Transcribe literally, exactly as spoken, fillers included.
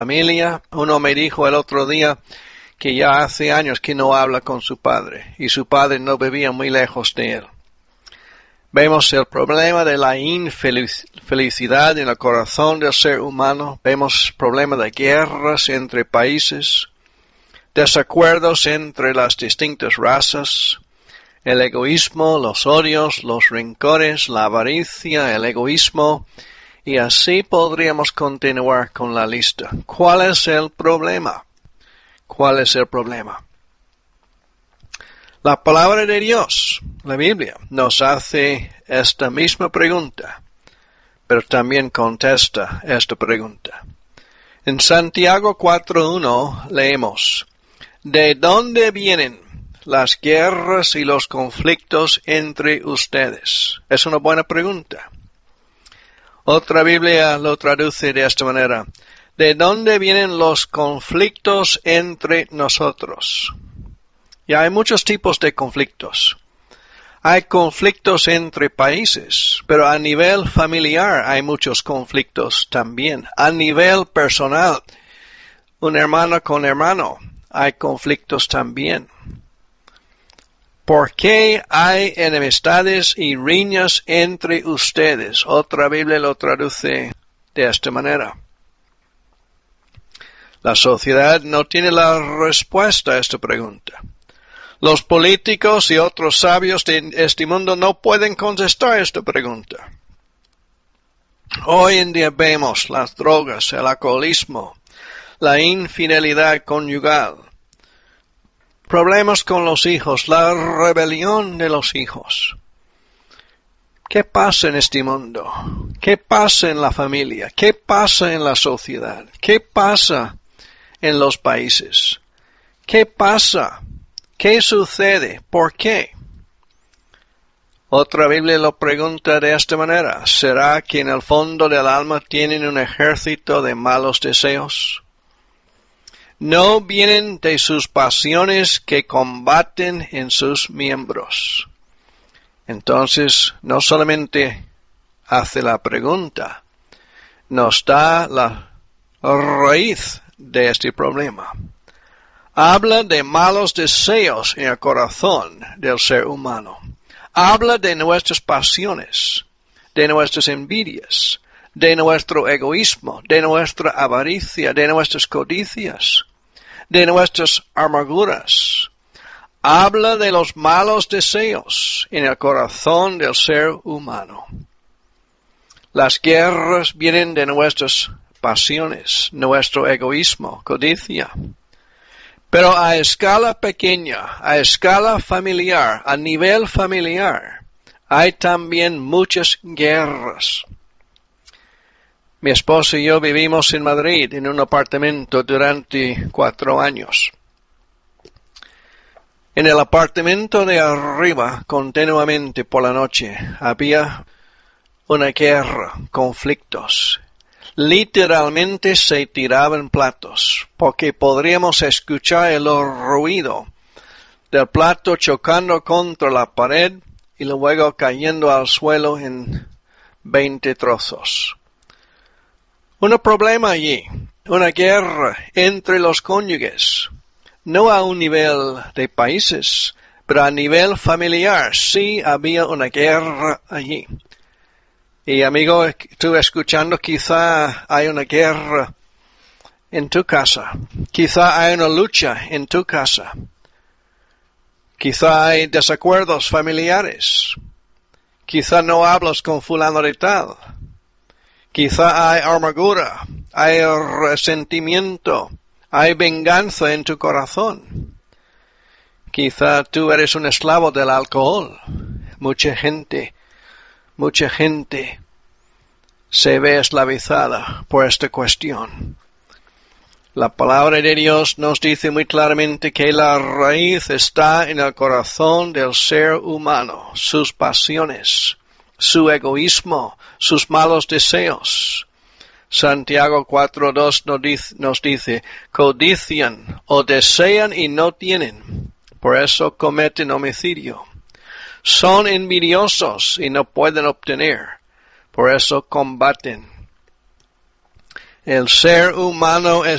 familia. Uno me dijo el otro día que ya hace años que no habla con su padre y su padre no vivía muy lejos de él. Vemos el problema de la infelicidad en el corazón del ser humano. Vemos el problema de guerras entre países, desacuerdos entre las distintas razas, el egoísmo, los odios, los rencores, la avaricia, el egoísmo, y así podríamos continuar con la lista. ¿Cuál es el problema? ¿Cuál es el problema? La palabra de Dios, la Biblia, nos hace esta misma pregunta, pero también contesta esta pregunta. En Santiago cuatro uno leemos, ¿de dónde vienen las guerras y los conflictos entre ustedes? Es una buena pregunta. Otra Biblia lo traduce de esta manera. ¿De dónde vienen los conflictos entre nosotros? Y hay muchos tipos de conflictos. Hay conflictos entre países, pero a nivel familiar hay muchos conflictos también. A nivel personal, un hermano con hermano, hay conflictos también. ¿Por qué hay enemistades y riñas entre ustedes? Otra Biblia lo traduce de esta manera. La sociedad no tiene la respuesta a esta pregunta. Los políticos y otros sabios de este mundo no pueden contestar esta pregunta. Hoy en día vemos las drogas, el alcoholismo, la infidelidad conyugal, problemas con los hijos, la rebelión de los hijos. ¿Qué pasa en este mundo? ¿Qué pasa en la familia? ¿Qué pasa en la sociedad? ¿Qué pasa en los países? ¿Qué pasa? ¿Qué sucede? ¿Por qué? Otra Biblia lo pregunta de esta manera. ¿Será que en el fondo del alma tienen un ejército de malos deseos? ¿No vienen de sus pasiones que combaten en sus miembros? Entonces, no solamente hace la pregunta, nos da la raíz de este problema. Habla de malos deseos en el corazón del ser humano. Habla de nuestras pasiones, de nuestras envidias, de nuestro egoísmo, de nuestra avaricia, de nuestras codicias, de nuestras amarguras. Habla de los malos deseos en el corazón del ser humano. Las guerras vienen de nuestras pasiones, nuestro egoísmo, codicia. Pero a escala pequeña, a escala familiar, a nivel familiar, hay también muchas guerras. Mi esposo y yo vivimos en Madrid en un apartamento durante cuatro años. En el apartamento de arriba, continuamente por la noche, había una guerra, conflictos. Literalmente se tiraban platos, porque podríamos escuchar el ruido del plato chocando contra la pared y luego cayendo al suelo en veinte trozos. Un problema allí, una guerra entre los cónyuges, no a un nivel de países, pero a nivel familiar sí había una guerra allí. Y amigo, tú escuchando, quizá hay una guerra en tu casa. Quizá hay una lucha en tu casa. Quizá hay desacuerdos familiares. Quizá no hablas con fulano de tal. Quizá hay amargura, hay resentimiento, hay venganza en tu corazón. Quizá tú eres un esclavo del alcohol. Mucha gente Mucha gente se ve esclavizada por esta cuestión. La palabra de Dios nos dice muy claramente que la raíz está en el corazón del ser humano, sus pasiones, su egoísmo, sus malos deseos. Santiago cuatro dos nos dice, nos dice, codician o desean y no tienen, por eso cometen homicidio. Son envidiosos y no pueden obtener, por eso combaten. El ser humano es